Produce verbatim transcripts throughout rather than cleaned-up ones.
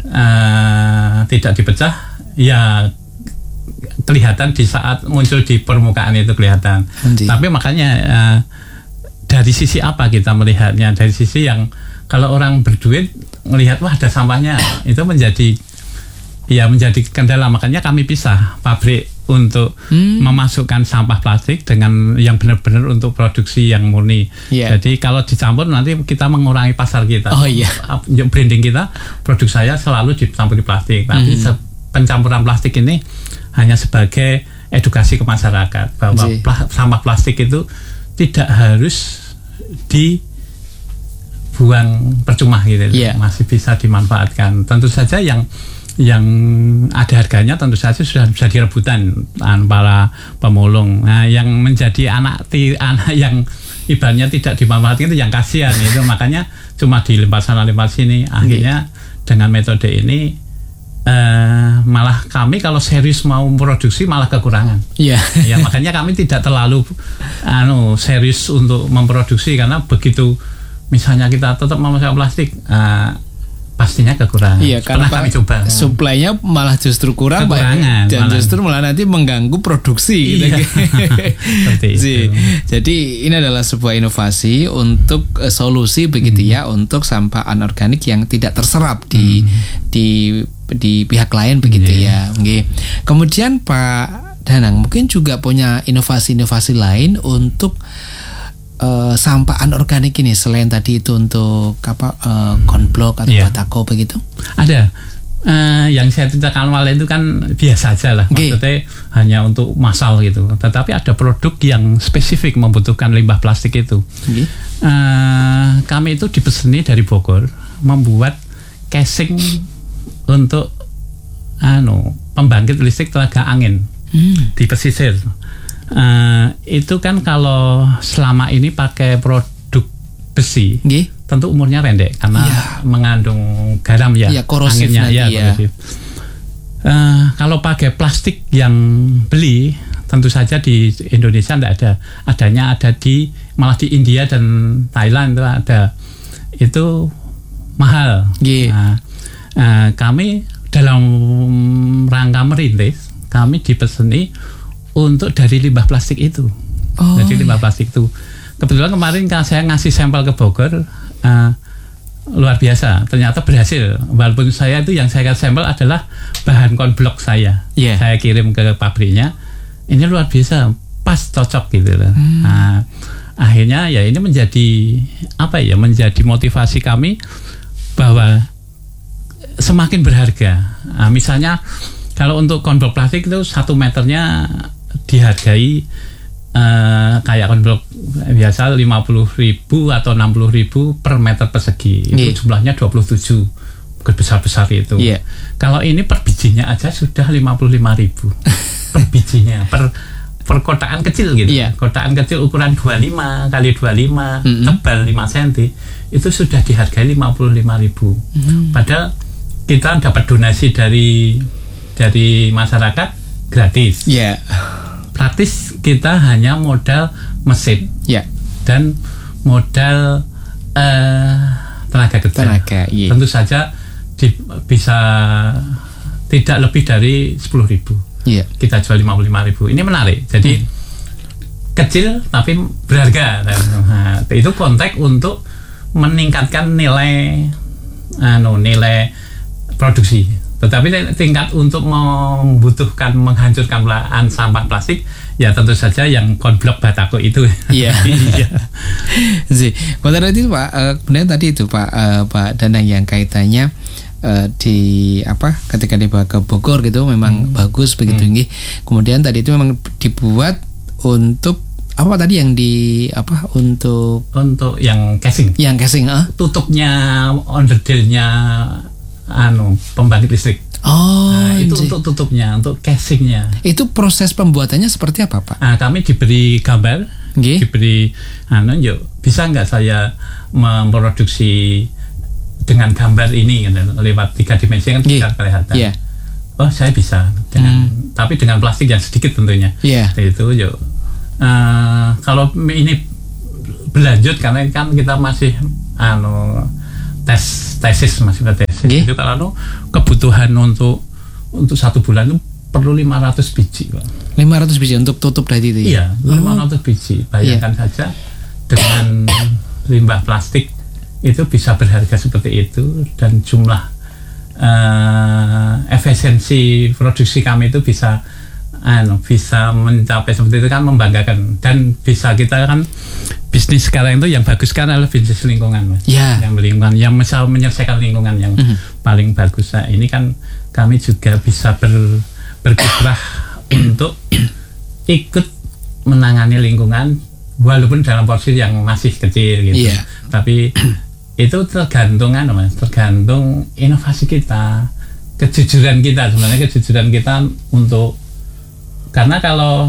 uh, tidak dipecah, ya kelihatan di saat muncul di permukaan itu kelihatan. Anjir. Tapi makanya uh, dari sisi apa kita melihatnya? Dari sisi yang kalau orang berduit melihat wah ada sampahnya, itu menjadi ya menjadi kendala. Makanya kami pisah pabrik untuk hmm. memasukkan sampah plastik dengan yang benar-benar untuk produksi yang murni. Yeah. Jadi kalau dicampur nanti kita mengurangi pasar kita. Oh iya. Yeah. Branding kita, produk saya selalu dicampuri plastik. Tapi hmm. pencampuran plastik ini hanya sebagai edukasi ke masyarakat bahwa pla- sampah plastik itu tidak harus dibuang percuma gitu. Yeah. Masih bisa dimanfaatkan. Tentu saja yang yang ada harganya tentu saja sudah bisa direbutan para pemulung. Nah, yang menjadi anak ti, anak yang ibaratnya tidak dimanfaatkan itu yang kasihan itu. Makanya cuma dilempar sana lempar sini. Akhirnya okay. dengan metode ini uh, malah kami kalau serius mau produksi malah kekurangan. Iya. Yeah. Ya makanya kami tidak terlalu anu serius untuk memproduksi karena begitu misalnya kita tetap memakai plastik. Uh, pastinya kekurangan. Iya, karena kami coba. Suplainya malah justru kurang, kekurangan, dan malah. justru malah nanti mengganggu produksi. Iya. Gitu. Seperti itu. Jadi ini adalah sebuah inovasi untuk uh, solusi begitu hmm. ya untuk sampah anorganik yang tidak terserap di hmm. di di pihak lain begitu yeah. ya. Okay. Kemudian Pak Danang mungkin juga punya inovasi-inovasi lain untuk Uh, sampah anorganik ini selain tadi itu untuk apa uh, konblok atau yeah. batako begitu? Ada. Uh, yang saya ceritakan awal itu kan biasa aja lah, okay. maksudnya hanya untuk massal gitu. Tetapi ada produk yang spesifik membutuhkan limbah plastik itu. Okay. Uh, kami itu dipeseni dari Bogor membuat casing untuk anu pembangkit listrik tenaga angin hmm. di pesisir. Uh, itu kan kalau selama ini pakai produk besi, Gih? tentu umurnya pendek karena ya. mengandung garam ya, ya korosif anginnya ya, ya korosif. Uh, kalau pakai plastik yang beli, tentu saja di Indonesia tidak ada, adanya ada di malah di India dan Thailand itu ada, itu mahal. Nah, uh, kami dalam rangka merintis, kami dipeseni untuk dari limbah plastik itu, oh, dari limbah plastik itu. Kebetulan kemarin kan saya ngasih sampel ke Bogor, uh, luar biasa. Ternyata berhasil. Walaupun saya itu yang saya kasih sampel adalah bahan konblok saya, yeah. saya kirim ke pabriknya. Ini luar biasa, pas cocok gitu loh. Hmm. Nah, akhirnya ya ini menjadi apa ya? Menjadi motivasi kami bahwa semakin berharga. Nah, misalnya kalau untuk konblok plastik itu satu meternya dihargai uh, kayak konblok biasa lima puluh ribu atau enam puluh ribu per meter persegi. Itu yeah. jumlahnya dua puluh tujuh, besar-besar itu. Yeah. Kalau ini per bijinya aja sudah lima puluh lima ribu per bijinya, per per kotaan kecil gitu. Yeah. Kotaan kecil ukuran dua puluh lima kali dua puluh lima, mm-hmm. tebal lima sentimeter, itu sudah dihargai lima puluh lima ribu. Mm-hmm. Padahal kita dapat donasi dari dari masyarakat gratis. Yeah. Praktis kita hanya modal mesin, yeah. dan modal uh, tenaga kerja. Tenaga, yeah. Tentu saja di, bisa tidak lebih dari sepuluh ribu. Yeah. Kita jual lima puluh lima ribu. Ini menarik. Jadi hmm. kecil tapi berharga. Nah, itu konteks untuk meningkatkan nilai, anu, nilai produksi. Tetapi tingkat untuk membutuhkan menghancurkan belahan sampah plastik ya tentu saja yang konblok batako itu. Iya. Sih. Konteks itu Pak, uh, kemudian tadi itu Pak uh, Pak Danang yang kaitannya uh, di apa ketika dibawa ke Bogor gitu memang hmm. bagus begitu tinggi. Hmm. Kemudian tadi itu memang dibuat untuk apa tadi yang di apa untuk untuk yang casing. Yang casing ah. Tutupnya underdealnya anu pembangkit listrik. Oh, nah, itu untuk tutupnya, untuk casingnya. Itu proses pembuatannya seperti apa, Pak? Nah, kami diberi gambar, okay. diberi anu, yuk bisa nggak saya memproduksi dengan gambar ini gitu, lewat tiga dimensi kan bisa kelihatan. Yeah. Oh, saya bisa dengan, hmm. tapi dengan plastik yang sedikit tentunya. Yeah. Itu yuk. Uh, kalau ini berlanjut karena kan kita masih anu tes tesis masih tesis. Okay. Itu kalau kebutuhan untuk untuk satu bulan itu perlu lima ratus biji, Pak. lima ratus biji untuk tutup tadi itu Iya, ya? lima ratus biji. Bayangkan yeah. saja dengan limbah plastik itu bisa berharga seperti itu, dan jumlah uh, efisiensi produksi kami itu bisa anu bisa mencapai seperti itu, kan membanggakan. Dan bisa kita kan bisnis sekarang itu yang bagus kan adalah bisnis lingkungan, Mas. Yeah. Yang lingkungan, yang bisa menyelesaikan lingkungan yang mm-hmm. paling bagus. Nah, ini kan kami juga bisa ber, berkiprah untuk ikut menangani lingkungan walaupun dalam porsi yang masih kecil gitu. Yeah. Tapi itu tergantung kan, Mas, tergantung inovasi kita, kejujuran kita sebenarnya kejujuran kita untuk, karena kalau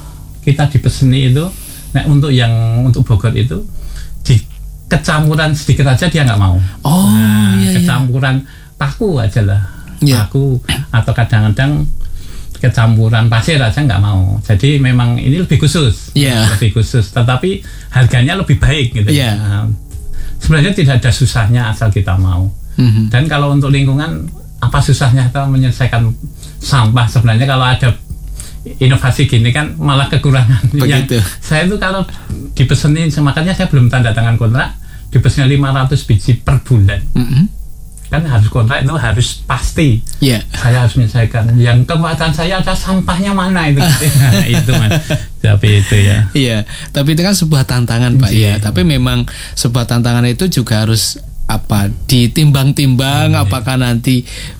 kita dipeseni itu, nah untuk yang untuk Bogor itu di kecampuran sedikit aja dia nggak mau. Oh, nah, iya, kecampuran iya. paku aja lah, yeah. paku atau kadang-kadang kecampuran pasir aja nggak mau. Jadi memang ini lebih khusus, yeah. lebih khusus. Tetapi harganya lebih baik gitu. Yeah. Nah, sebenarnya tidak ada susahnya asal kita mau. Mm-hmm. Dan kalau untuk lingkungan, apa susahnya kita menyelesaikan sampah? Sebenarnya kalau ada inovasi gini kan malah kekurangan. Yang saya itu kalau dipesenin, makanya saya belum tanda tangan kontrak, dipesenin lima ratus biji per bulan. Mm-hmm. Kan harus kontrak itu harus pasti. Yeah. Saya harus menyelesaikan. Yang kekuatan saya ada sampahnya mana itu. Nah, itu Mas. Tapi itu ya. Iya, tapi itu kan sebuah tantangan, Pak. Iya, tapi memang sebuah tantangan itu juga harus apa ditimbang-timbang, hmm, apakah iya. nanti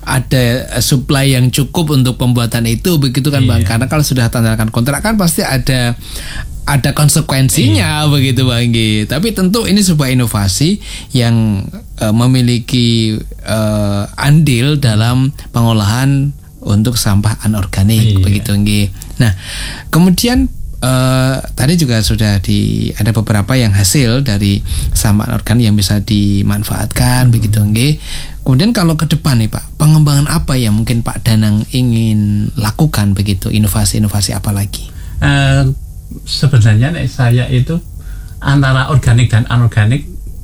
ada supply yang cukup untuk pembuatan itu, begitu kan, iya. Bang? Karena kalau sudah tanda tangan kontrak kan pasti ada ada konsekuensinya, iya. begitu, Bang. Tapi tentu ini sebuah inovasi yang uh, memiliki uh, andil dalam pengolahan untuk sampah anorganik, iya. begitu, nggih. Nah, kemudian Uh, tadi juga sudah di ada beberapa yang hasil dari sampah anorganik yang bisa dimanfaatkan, hmm. begitu, nggih. Kemudian kalau ke depan nih, Pak, pengembangan apa yang mungkin Pak Danang ingin lakukan, begitu, inovasi-inovasi apa lagi? Uh, sebenarnya nih, saya itu antara organik dan anorganik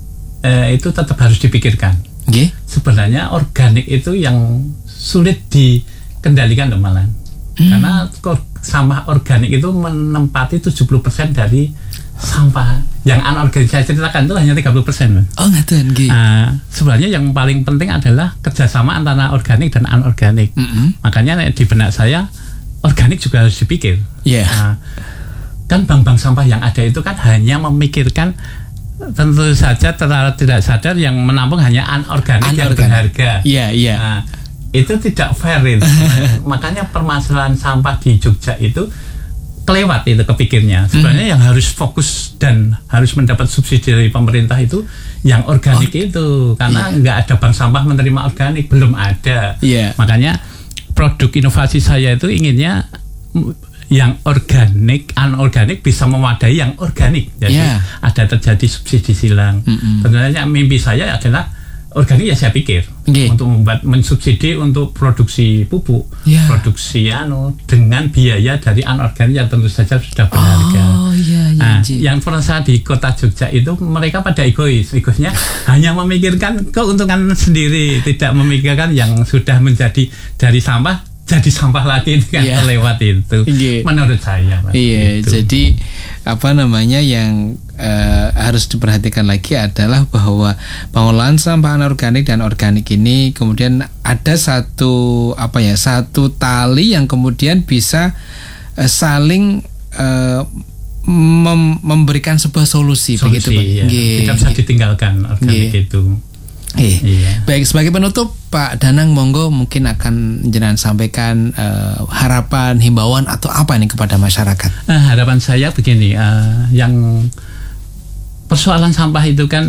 uh, itu tetap harus dipikirkan. Okay. Sebenarnya organik itu yang sulit dikendalikan, loh, malah. Hmm. Karena sampah organik itu menempati tujuh puluh persen dari sampah yang anorganik. Saya ceritakan itu hanya tiga puluh persen. Oh, ngeten nggih. Uh, sebenarnya yang paling penting adalah kerjasama antara organik dan anorganik. Mm-hmm. Makanya di benak saya organik juga harus dipikir. Yeah. Uh, kan bank-bank sampah yang ada itu kan hanya memikirkan, tentu saja terlalu tidak sadar yang menampung hanya anorganik yang berharga. Iya, yeah, iya. Yeah. Uh, itu tidak fair itu. Makanya permasalahan sampah di Jogja itu kelewat itu kepikirnya. Sebenarnya mm. yang harus fokus dan harus mendapat subsidi dari pemerintah itu yang organik oh, itu, karena yeah. nggak ada bank sampah menerima organik, belum ada. Yeah. Makanya produk inovasi saya itu inginnya yang organik, anorganik bisa memadai yang organik. Jadi yeah. ada terjadi subsidi silang. Mm-hmm. Sebenarnya mimpi saya adalah organik ya saya pikir okay. untuk membuat mensubsidi untuk produksi pupuk, yeah. produksi anu dengan biaya dari anorganik yang tentu saja sudah berharga. Oh, yeah, yeah, nah, yang pernah di kota Jogja itu mereka pada egois, egoisnya hanya memikirkan keuntungan sendiri, tidak memikirkan yang sudah menjadi dari sampah jadi sampah lagi kan yeah. lewat itu. Yeah. Menurut saya. Iya, yeah, jadi apa namanya yang uh, harus diperhatikan lagi adalah bahwa pengolahan sampah anorganik dan organik ini kemudian ada satu apa ya satu tali yang kemudian bisa uh, saling uh, mem- memberikan sebuah solusi, solusi begitu, Pak. Ya. Yeah. Tidak bisa ditinggalkan organik yeah. itu. Eh, iya. Baik, sebagai penutup Pak Danang, monggo mungkin akan jenengan sampaikan uh, harapan, himbauan atau apa nih kepada masyarakat. Uh, harapan saya begini, uh, yang persoalan sampah itu kan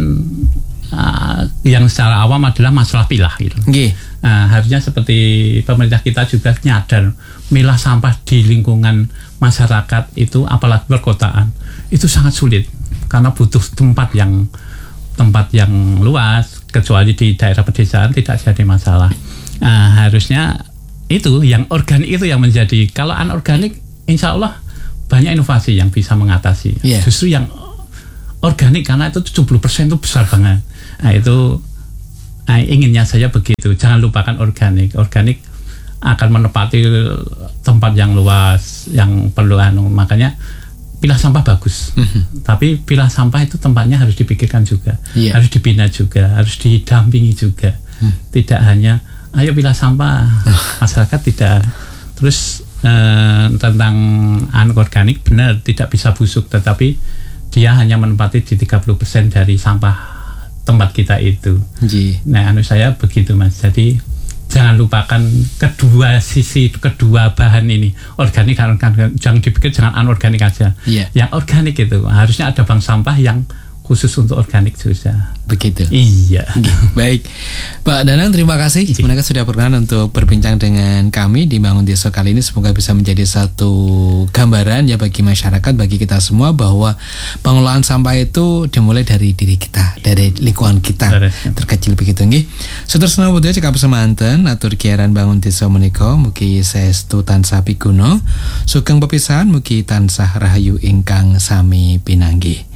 uh, yang secara awam adalah masalah pilah gitu. Okay. Uh, harusnya seperti pemerintah kita juga nyadar milah sampah di lingkungan masyarakat itu, apalagi perkotaan, itu sangat sulit karena butuh tempat yang tempat yang luas. Kecuali di daerah pedesaan tidak jadi masalah. Uh, harusnya itu yang organik itu yang menjadi. Kalau anorganik, insya Allah banyak inovasi yang bisa mengatasi. Yeah. Justru yang organik karena itu tujuh puluh persen itu besar banget. Nah itu Nah, inginnya saya begitu, jangan lupakan organik. Organik akan menepati tempat yang luas, yang perlu anu. Makanya pilah sampah bagus, mm-hmm. tapi pilah sampah itu tempatnya harus dipikirkan juga, yeah. harus dibina juga, harus didampingi juga. Mm. Tidak hanya ayo pilah sampah, masyarakat tidak. Terus eh, tentang anorganik benar tidak bisa busuk, tetapi dia hanya menempati di tiga puluh persen dari sampah tempat kita itu. Yeah. Nah, anu saya begitu Mas. Jadi jangan lupakan kedua sisi, kedua bahan ini, organik, anorganik. Jangan dipikir jangan anorganik aja. Yeah. Yang organik itu harusnya ada bank sampah yang khusus untuk organik juga. Begitu. Iya. Baik, Pak Danang, terima kasih. Sebenarnya sudah berkenan untuk berbincang dengan kami di Bangun Desa kali ini. Semoga bisa menjadi satu gambaran ya bagi masyarakat, bagi kita semua, bahwa pengelolaan sampah itu dimulai dari diri kita, dari lingkungan kita. Terkecil begitu nggih. Saudara senawa budaya cekap semanten atur kiaran Bangun Desa menika mugi saestu tansah piguna, sugeng pepisahan mugi tansah rahayu ingkang sami pinanggih.